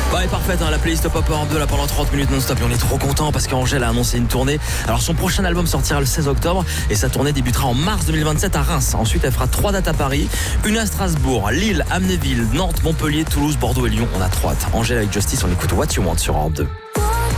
Bah, est parfaite, hein, la playlist Pop Europe 2 là pendant 30 minutes non-stop. Et on est trop content parce qu'Angèle a annoncé une tournée. Alors son prochain album sortira le 16 octobre et sa tournée débutera en mars 2027 à Reims. Ensuite, elle fera 3 dates à Paris, une à Strasbourg, Lille, Amnéville, Nantes, Montpellier, Toulouse, Bordeaux et Lyon. On a trop hâte. Angèle avec Justice, on écoute What You Want sur Europe 2.